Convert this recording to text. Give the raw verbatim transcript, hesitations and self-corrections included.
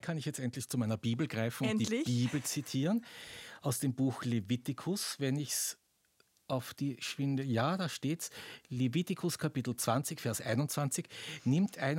Kann ich jetzt endlich zu meiner Bibel greifen und Endlich? die Bibel zitieren? Aus dem Buch Levitikus, wenn ich es auf die Schwinde... Ja, da steht's. Levitikus Kapitel zwanzig, Vers einundzwanzig. Nimmt einer